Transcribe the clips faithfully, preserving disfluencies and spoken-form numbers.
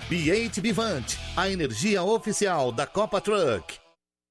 B oito Vivant, a energia oficial da Copa Truck.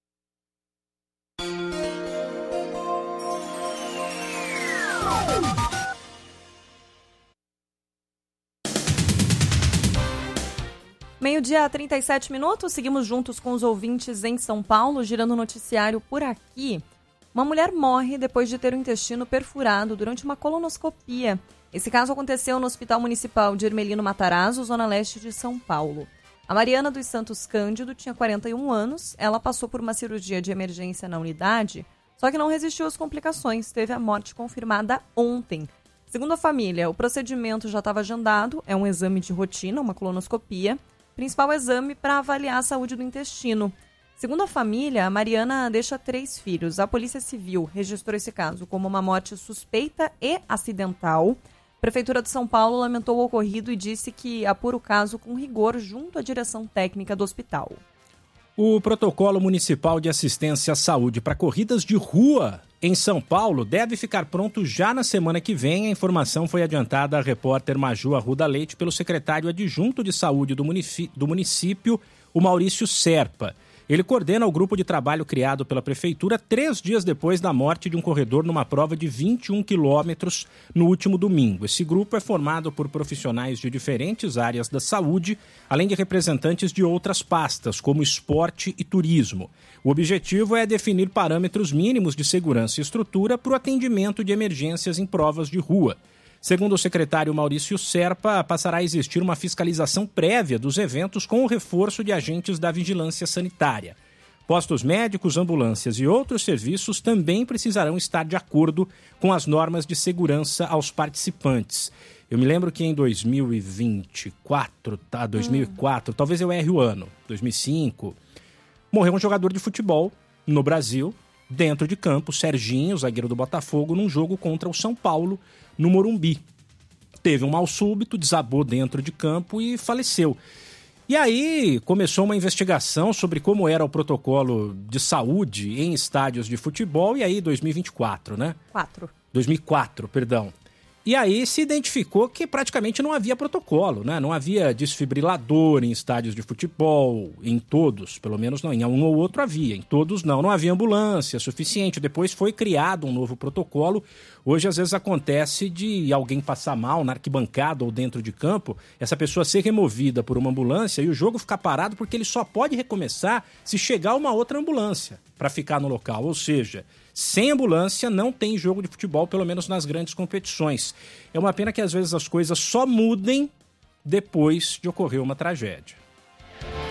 Meio-dia, trinta e sete minutos, seguimos juntos com os ouvintes em São Paulo, girando o noticiário por aqui. Uma mulher morre depois de ter o intestino perfurado durante uma colonoscopia. Esse caso aconteceu no Hospital Municipal de Hermelino Matarazzo, zona leste de São Paulo. A Mariana dos Santos Cândido tinha quarenta e um anos, ela passou por uma cirurgia de emergência na unidade, só que não resistiu às complicações, teve a morte confirmada ontem. Segundo a família, o procedimento já estava agendado, é um exame de rotina, uma colonoscopia, principal exame para avaliar a saúde do intestino. Segundo a família, a Mariana deixa três filhos. A Polícia Civil registrou esse caso como uma morte suspeita e acidental. A Prefeitura de São Paulo lamentou o ocorrido e disse que apura o caso com rigor junto à direção técnica do hospital. O protocolo municipal de assistência à saúde para corridas de rua em São Paulo deve ficar pronto já na semana que vem. A informação foi adiantada à repórter Maju Arruda Leite pelo secretário adjunto de saúde do município, do município, o Maurício Serpa. Ele coordena o grupo de trabalho criado pela prefeitura três dias depois da morte de um corredor numa prova de vinte e um quilômetros no último domingo. Esse grupo é formado por profissionais de diferentes áreas da saúde, além de representantes de outras pastas, como esporte e turismo. O objetivo é definir parâmetros mínimos de segurança e estrutura para o atendimento de emergências em provas de rua. Segundo o secretário Maurício Serpa, passará a existir uma fiscalização prévia dos eventos com o reforço de agentes da vigilância sanitária. Postos médicos, ambulâncias e outros serviços também precisarão estar de acordo com as normas de segurança aos participantes. Eu me lembro que em dois mil e vinte e quatro, tá, dois mil e quatro, hum. talvez eu erre o ano, dois mil e cinco, morreu um jogador de futebol no Brasil, dentro de campo, Serginho, zagueiro do Botafogo, num jogo contra o São Paulo, no Morumbi. Teve um mal súbito, desabou dentro de campo e faleceu. E aí começou uma investigação sobre como era o protocolo de saúde em estádios de futebol, e aí dois mil e vinte e quatro, né? Quatro. dois mil e quatro, perdão. E aí se identificou que praticamente não havia protocolo, né? Não havia desfibrilador em estádios de futebol, em todos, pelo menos não, em um ou outro havia, em todos não. Não havia ambulância suficiente, depois foi criado um novo protocolo. Hoje às vezes acontece de alguém passar mal na arquibancada ou dentro de campo, essa pessoa ser removida por uma ambulância e o jogo ficar parado porque ele só pode recomeçar se chegar uma outra ambulância para ficar no local, ou seja, sem ambulância não tem jogo de futebol, pelo menos nas grandes competições. É uma pena que às vezes as coisas só mudem depois de ocorrer uma tragédia.